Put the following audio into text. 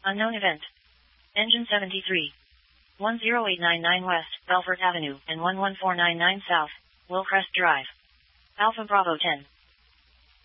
Unknown event. Engine 73. 10899 West, Belfort Avenue, and 11499 South, Willcrest Drive. Alpha Bravo 10.